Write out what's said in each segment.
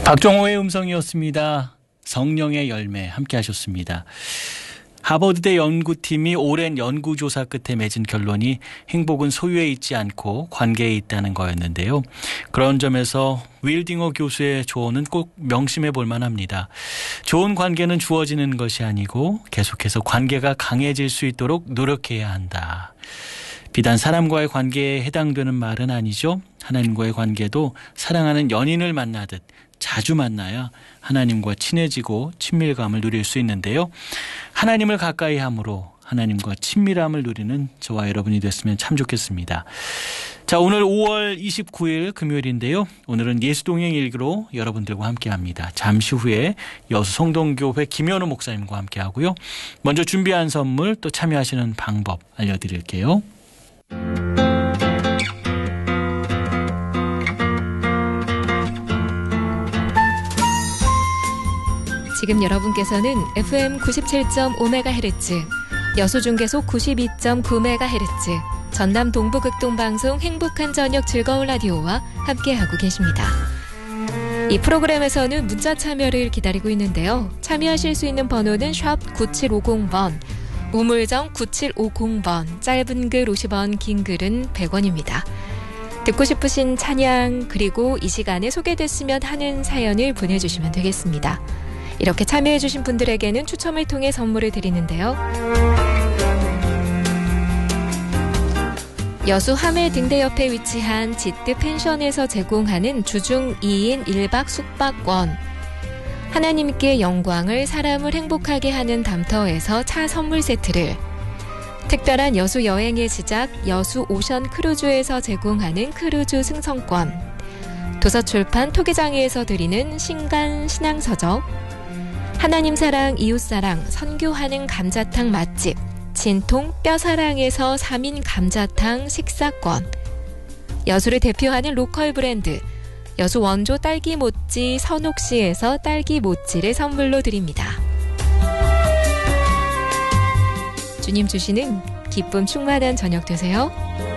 박종호의 음성이었습니다. 성령의 열매 함께 하셨습니다. 하버드대 연구팀이 오랜 연구조사 끝에 맺은 결론이 행복은 소유에 있지 않고 관계에 있다는 거였는데요. 그런 점에서 윌딩어 교수의 조언은 꼭 명심해 볼 만합니다. 좋은 관계는 주어지는 것이 아니고 계속해서 관계가 강해질 수 있도록 노력해야 한다. 비단 사람과의 관계에 해당되는 말은 아니죠. 하나님과의 관계도 사랑하는 연인을 만나듯 자주 만나야 하나님과 친해지고 친밀감을 누릴 수 있는데요. 하나님을 가까이 함으로 하나님과 친밀함을 누리는 저와 여러분이 됐으면 참 좋겠습니다. 자, 오늘 5월 29일 금요일인데요. 오늘은 예수동행 일기로 여러분들과 함께합니다. 잠시 후에 여수 성동교회 김현우 목사님과 함께하고요. 먼저 준비한 선물 또 참여하시는 방법 알려드릴게요. 지금 여러분께서는 FM 97.5MHz, 여수중계소 92.9MHz, 전남 동부극동방송 행복한 저녁 즐거운 라디오와 함께하고 계십니다. 이 프로그램에서는 문자 참여를 기다리고 있는데요. 참여하실 수 있는 번호는 샵 9750번, 우물정 9750번, 짧은 글 50원, 긴 글은 100원입니다. 듣고 싶으신 찬양 그리고 이 시간에 소개됐으면 하는 사연을 보내주시면 되겠습니다. 이렇게 참여해주신 분들에게는 추첨을 통해 선물을 드리는데요. 여수 하멜 등대 옆에 위치한 지트 펜션에서 제공하는 주중 2인 1박 숙박권, 하나님께 영광을 사람을 행복하게 하는 담터에서 차 선물 세트를, 특별한 여수 여행의 시작 여수 오션 크루즈에서 제공하는 크루즈 승선권, 도서출판 토기장에서 드리는 신간 신앙서적, 하나님 사랑 이웃사랑 선교하는 감자탕 맛집 진통 뼈사랑에서 3인 감자탕 식사권, 여수를 대표하는 로컬 브랜드 여수 원조 딸기 모찌 선옥시에서 딸기 모찌를 선물로 드립니다. 주님 주시는 기쁨 충만한 저녁 되세요.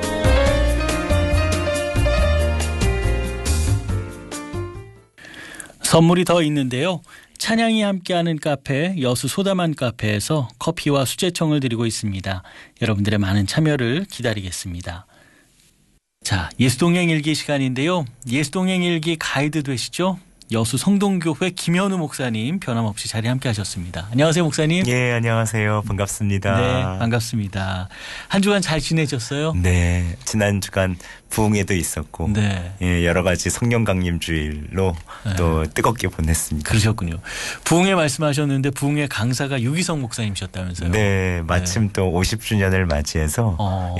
선물이 더 있는데요. 찬양이 함께하는 카페 여수 소다만 카페에서 커피와 수제청을 드리고 있습니다. 여러분들의 많은 참여를 기다리겠습니다. 자, 예수동행 일기 시간인데요. 예수동행 일기 가이드 되시죠? 여수 성동교회 김현우 목사님 변함없이 자리 함께 하셨습니다. 안녕하세요, 목사님. 예, 안녕하세요. 반갑습니다. 네, 반갑습니다. 한 주간 잘 지내셨어요? 네, 지난 주간 부흥회도 있었고, 네. 예, 여러 가지 성령 강림 주일로 또 뜨겁게 보냈습니다. 그러셨군요. 부흥회 말씀하셨는데 부흥회 강사가 유기성 목사님이셨다면서요? 네, 마침 또 50주년을 맞이해서